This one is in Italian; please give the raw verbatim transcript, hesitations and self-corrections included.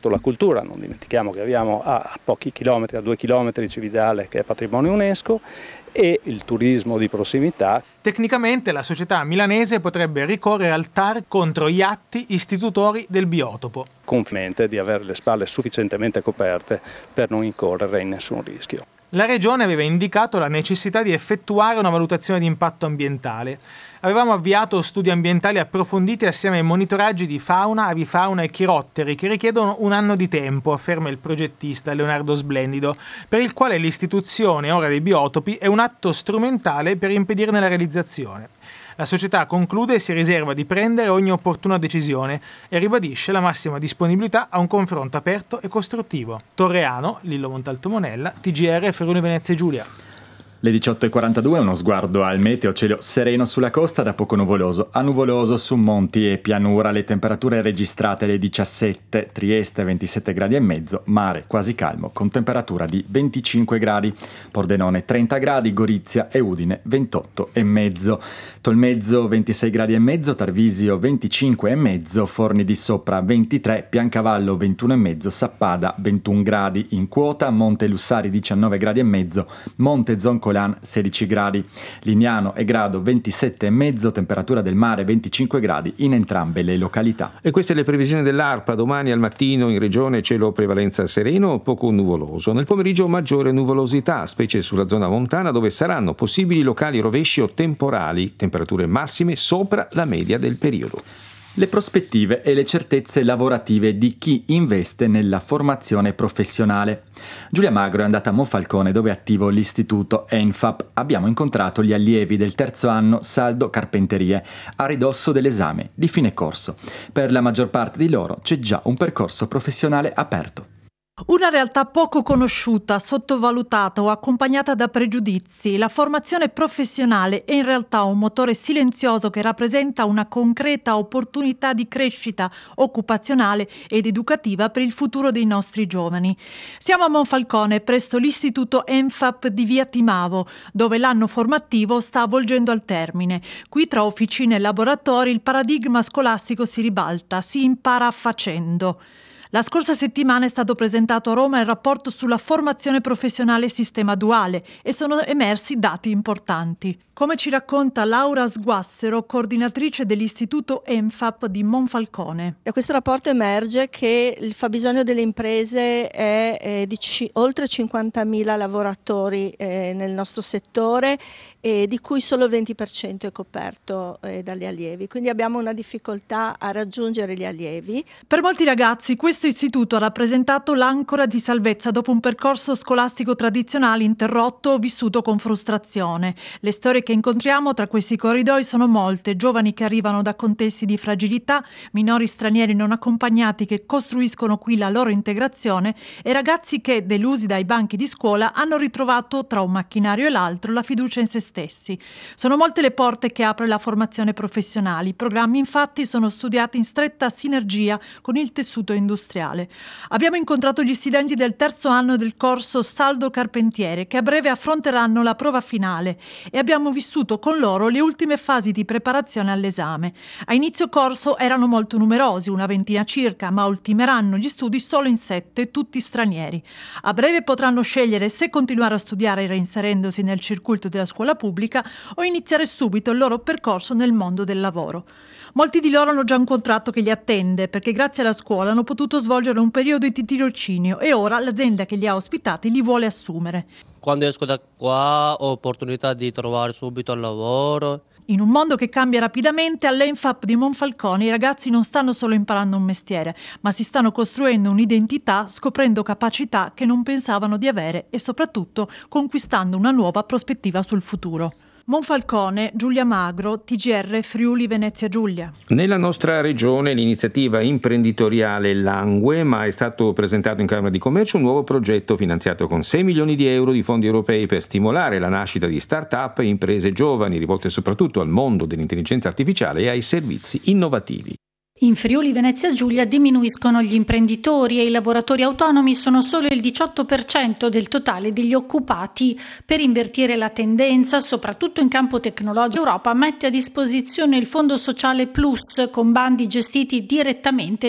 soprattutto la cultura. Non dimentichiamo che abbiamo a pochi chilometri, a due chilometri Cividale, che è patrimonio UNESCO, e il turismo di prossimità. Tecnicamente la società milanese potrebbe ricorrere al T A R contro gli atti istitutori del biotopo, Confiante di avere le spalle sufficientemente coperte per non incorrere in nessun rischio. La Regione aveva indicato la necessità di effettuare una valutazione di impatto ambientale. Avevamo avviato studi ambientali approfonditi assieme ai monitoraggi di fauna, avifauna e chirotteri che richiedono un anno di tempo, afferma il progettista Leonardo Splendido, per il quale l'istituzione ora dei biotopi è un atto strumentale per impedirne la realizzazione. La società conclude e si riserva di prendere ogni opportuna decisione e ribadisce la massima disponibilità a un confronto aperto e costruttivo. Torreano, Lillo Montalto Monella, T G R Friuli Venezia Giulia. Le diciotto e quarantadue, uno sguardo al meteo, cielo sereno sulla costa, da poco nuvoloso a nuvoloso su monti e pianura. Le temperature registrate le diciassette, Trieste ventisette gradi e mezzo, mare quasi calmo con temperatura di venticinque gradi, Pordenone trenta gradi, Gorizia e Udine ventotto e mezzo, Tolmezzo ventisei gradi e mezzo, Tarvisio venticinque e mezzo, Forni di Sopra ventitré, Piancavallo ventuno e mezzo, Sappada ventuno gradi in quota, Monte Lussari diciannove gradi e mezzo, Monte Zoncolan sedici gradi, Lignano e Grado ventisette e mezzo, temperatura del mare venticinque gradi in entrambe le località. E queste le previsioni dell'ARPA. Domani al mattino in regione cielo prevalenza sereno, poco nuvoloso. Nel pomeriggio maggiore nuvolosità, specie sulla zona montana dove saranno possibili locali rovesci o temporali, temperature massime sopra la media del periodo. Le prospettive e le certezze lavorative di chi investe nella formazione professionale. Giulia Magro è andata a Monfalcone, dove è attivo l'istituto ENFAP. Abbiamo incontrato gli allievi del terzo anno Saldo Carpenterie a ridosso dell'esame di fine corso. Per la maggior parte di loro c'è già un percorso professionale aperto. Una realtà poco conosciuta, sottovalutata o accompagnata da pregiudizi. La formazione professionale è in realtà un motore silenzioso che rappresenta una concreta opportunità di crescita occupazionale ed educativa per il futuro dei nostri giovani. Siamo a Monfalcone, presso l'istituto ENFAP di Via Timavo, dove l'anno formativo sta avvolgendo al termine. Qui tra officine e laboratori il paradigma scolastico si ribalta, si impara facendo. La scorsa settimana è stato presentato a Roma il rapporto sulla formazione professionale e sistema duale e sono emersi dati importanti. Come ci racconta Laura Sguassero, coordinatrice dell'istituto ENFAP di Monfalcone. Da questo rapporto emerge che il fabbisogno delle imprese è eh, di c- oltre cinquantamila lavoratori eh, nel nostro settore, e di cui solo il venti per cento è coperto eh, dagli allievi. Quindi abbiamo una difficoltà a raggiungere gli allievi. Per molti ragazzi questo istituto ha rappresentato l'ancora di salvezza dopo un percorso scolastico tradizionale interrotto o vissuto con frustrazione. Le storie che incontriamo tra questi corridoi sono molte: giovani che arrivano da contesti di fragilità, minori stranieri non accompagnati che costruiscono qui la loro integrazione e ragazzi che, delusi dai banchi di scuola, hanno ritrovato tra un macchinario e l'altro la fiducia in se stessi. Sono molte le porte che apre la formazione professionale. I programmi infatti sono studiati in stretta sinergia con il tessuto industriale. Abbiamo incontrato gli studenti del terzo anno del corso Saldo Carpentiere che a breve affronteranno la prova finale e abbiamo vissuto con loro le ultime fasi di preparazione all'esame. A inizio corso erano molto numerosi, una ventina circa, ma ultimeranno gli studi solo in sette, tutti stranieri. A breve potranno scegliere se continuare a studiare reinserendosi nel circuito della scuola pubblica o iniziare subito il loro percorso nel mondo del lavoro. Molti di loro hanno già un contratto che li attende perché grazie alla scuola hanno potuto svolgere un periodo di tirocinio e ora l'azienda che li ha ospitati li vuole assumere. Quando esco da qua ho opportunità di trovare subito il lavoro. In un mondo che cambia rapidamente, all'ENFAP di Monfalcone i ragazzi non stanno solo imparando un mestiere, ma si stanno costruendo un'identità, scoprendo capacità che non pensavano di avere e soprattutto conquistando una nuova prospettiva sul futuro. Monfalcone, Giulia Magro, T G R Friuli Venezia Giulia. Nella nostra regione l'iniziativa imprenditoriale langue, ma è stato presentato in Camera di Commercio un nuovo progetto finanziato con sei milioni di euro di fondi europei per stimolare la nascita di start-up e imprese giovani, rivolte soprattutto al mondo dell'intelligenza artificiale e ai servizi innovativi. In Friuli Venezia Giulia diminuiscono gli imprenditori e i lavoratori autonomi sono solo il diciotto per cento del totale degli occupati. Per invertire la tendenza, soprattutto in campo tecnologico, Europa mette a disposizione il Fondo Sociale Plus con bandi gestiti direttamente